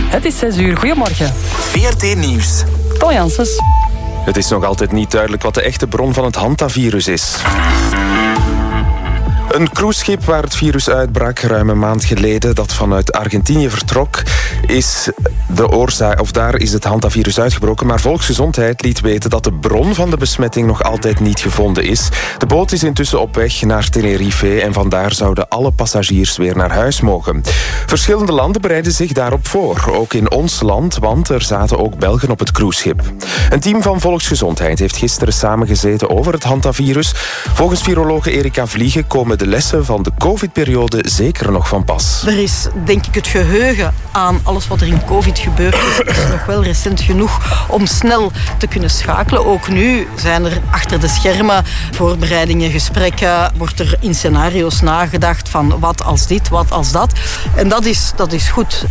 Het is 6 uur. Goedemorgen. VRT Nieuws. Paul Janssens. Het is nog altijd niet duidelijk wat de echte bron van het hantavirus is. Een cruiseschip waar het virus uitbrak ruim een maand geleden, dat vanuit Argentinië vertrok, is de oorzaak, of daar is het hantavirus uitgebroken. Maar Volksgezondheid liet weten dat de bron van de besmetting nog altijd niet gevonden is. De boot is intussen op weg naar Tenerife en vandaar zouden alle passagiers weer naar huis mogen. Verschillende landen bereiden zich daarop voor, ook in ons land, want er zaten ook Belgen op het cruiseschip. Een team van Volksgezondheid heeft gisteren samengezeten over het hantavirus. Volgens virologe Erika Vliegen komen de lessen van de COVID-periode zeker nog van pas. Er is, denk ik, het geheugen aan alles wat er in COVID gebeurd is nog wel recent genoeg om snel te kunnen schakelen. Ook nu zijn er achter de schermen voorbereidingen, gesprekken, wordt er in scenario's nagedacht van wat als dit, wat als dat. En dat is goed.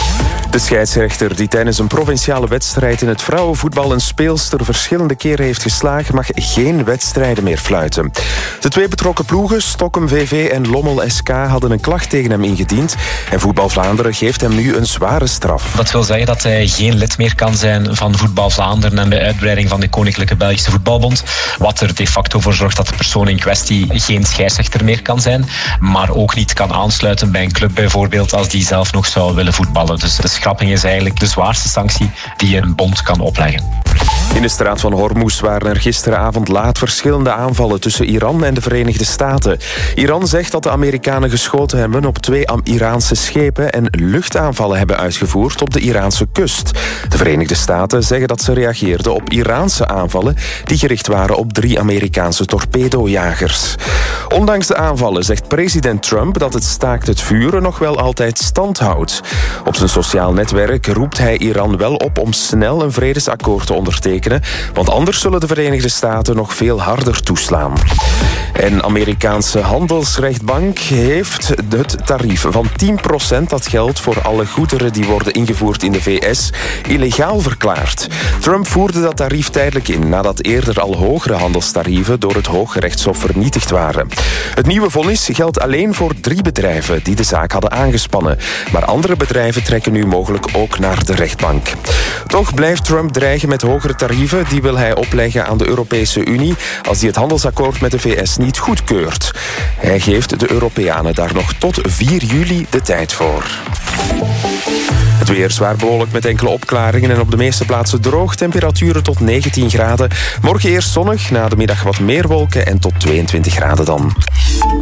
De scheidsrechter die tijdens een provinciale wedstrijd in het vrouwenvoetbal een speelster verschillende keren heeft geslagen, mag geen wedstrijden meer fluiten. De twee betrokken ploegen, Stokkum VV en Lommel SK, hadden een klacht tegen hem ingediend. En Voetbal Vlaanderen geeft hem nu een zware straf. Dat wil zeggen dat hij geen lid meer kan zijn van Voetbal Vlaanderen en de uitbreiding van de Koninklijke Belgische Voetbalbond. Wat er de facto voor zorgt dat de persoon in kwestie geen scheidsrechter meer kan zijn, maar ook niet kan aansluiten bij een club bijvoorbeeld als die zelf nog zou willen voetballen. Dus de schrapping is eigenlijk de zwaarste sanctie die een bond kan opleggen. In de straat van Hormuz waren er gisteravond laat verschillende aanvallen tussen Iran en de Verenigde Staten. Iran zegt dat de Amerikanen geschoten hebben op 2 Iraanse schepen en luchtaanvallen hebben uitgevoerd op de Iraanse kust. De Verenigde Staten zeggen dat ze reageerden op Iraanse aanvallen die gericht waren op 3 Amerikaanse torpedojagers. Ondanks de aanvallen zegt president Trump dat het staakt het vuren nog wel altijd stand houdt. Op zijn sociaal netwerk roept hij Iran wel op om snel een vredesakkoord te ondertekenen, want anders zullen de Verenigde Staten nog veel harder toeslaan. En Amerikaanse handelsrechtbank heeft het tarief van 10% dat geldt voor alle goederen die worden ingevoerd in de VS illegaal verklaard. Trump voerde dat tarief tijdelijk in nadat eerder al hogere handelstarieven door het Hooggerechtshof vernietigd waren. Het nieuwe vonnis geldt alleen voor 3 bedrijven die de zaak hadden aangespannen. Maar andere bedrijven trekken nu mogelijk ook naar de rechtbank. Toch blijft Trump dreigen met hogere tarieven. Die wil hij opleggen aan de Europese Unie als die het handelsakkoord met de VS niet goedkeurt. Hij geeft de Europeanen daar nog tot 4 juli de tijd voor. Het weer zwaar bewolkt met enkele opklaringen en op de meeste plaatsen droog. Temperaturen tot 19 graden. Morgen eerst zonnig, na de middag wat meer wolken en tot 22 graden dan.